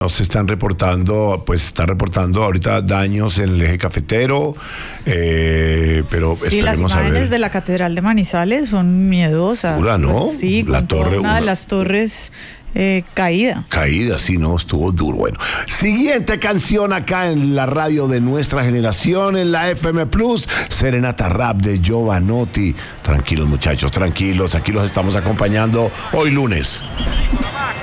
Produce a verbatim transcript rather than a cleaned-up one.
Nos están reportando, pues está reportando ahorita daños en el eje cafetero, eh, pero sí, las esperemos a imágenes ver. de la Catedral de Manizales son miedosas. Dura, ¿no? Pues, sí, La con torre, toda una una- de las torres eh, caída. Caída, sí, no, estuvo duro. Bueno, siguiente canción acá en la radio de nuestra generación, en la F M Plus, Serenata Rap de Giovanotti. Tranquilos, muchachos, tranquilos, aquí los estamos acompañando hoy lunes.